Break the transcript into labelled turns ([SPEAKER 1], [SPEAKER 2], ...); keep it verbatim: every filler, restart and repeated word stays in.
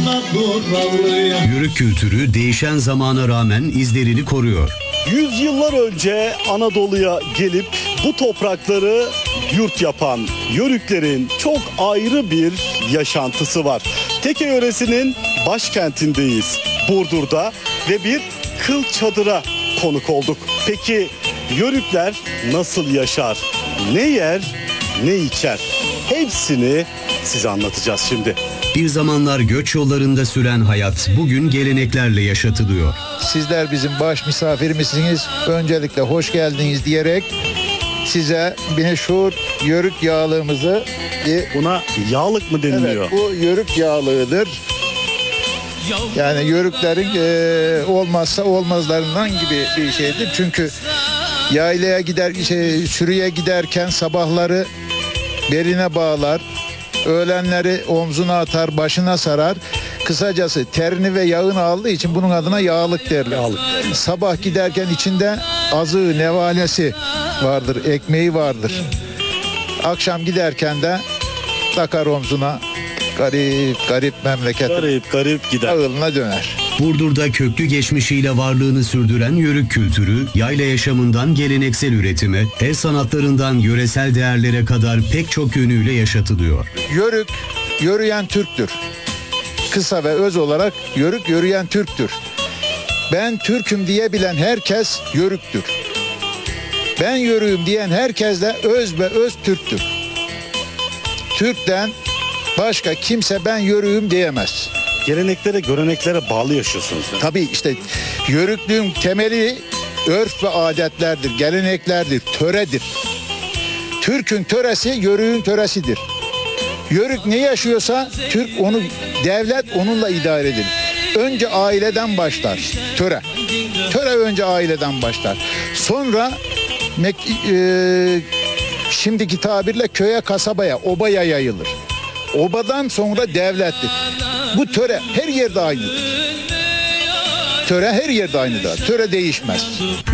[SPEAKER 1] Yörük kültürü değişen zamana rağmen izlerini koruyor.
[SPEAKER 2] Yüzyıllar önce Anadolu'ya gelip bu toprakları yurt yapan Yörüklerin çok ayrı bir yaşantısı var. Teke yöresinin başkentindeyiz, Burdur'da, ve bir kıl çadıra konuk olduk. Peki Yörükler nasıl yaşar? Ne yer, ne içer? Hepsini size anlatacağız şimdi.
[SPEAKER 1] Bir zamanlar göç yollarında süren hayat bugün geleneklerle yaşatılıyor.
[SPEAKER 3] Sizler bizim baş misafirimizsiniz. Öncelikle hoş geldiniz diyerek size meşhur yörük yağlığımızı...
[SPEAKER 2] Buna yağlık mı deniliyor?
[SPEAKER 3] Evet, bu yörük yağlığıdır. Yani yörüklerin e, olmazsa olmazlarından gibi bir şeydir. Çünkü yaylaya gider, şey, sürüye giderken sabahları beline bağlar, öğlenleri omzuna atar, başına sarar. Kısacası terini ve yağını aldığı için bunun adına yağlık derler.
[SPEAKER 2] Yağlık.
[SPEAKER 3] Sabah giderken içinde azığı, nevalesi vardır, ekmeği vardır. Akşam giderken de takar omzuna, garip garip memleket
[SPEAKER 2] Garip garip gider.
[SPEAKER 3] ağılına döner.
[SPEAKER 1] Burdur'da köklü geçmişiyle varlığını sürdüren yörük kültürü, yayla yaşamından geleneksel üretime, el sanatlarından yöresel değerlere kadar pek çok yönüyle yaşatılıyor.
[SPEAKER 3] Yörük, yürüyen Türktür. Kısa ve öz olarak yörük, yürüyen Türktür. Ben Türk'üm diyebilen herkes yörüktür. Ben yörüğüm diyen herkes de öz ve öz Türktür. Türk'ten başka kimse ben yörüğüm diyemez.
[SPEAKER 2] Geleneklere, göreneklere bağlı yaşıyorsunuz.
[SPEAKER 3] Tabii işte yörüklüğün temeli örf ve adetlerdir, geleneklerdir, töredir. Türk'ün töresi yörüğün töresidir. Yörük ne yaşıyorsa Türk onu, devlet onunla idare edilir. Önce aileden başlar töre. Töre önce aileden başlar. Sonra Mek- e, şimdiki tabirle köye, kasabaya, obaya yayılır. Obadan sonra devlettir. Bu töre her yerde aynıdır. Töre her yerde aynıdır. Töre değişmez.